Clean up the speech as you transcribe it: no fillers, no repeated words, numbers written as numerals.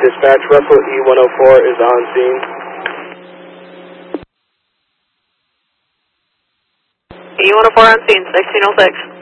Dispatch, Russell E104 is on scene. E104 on scene, 1606.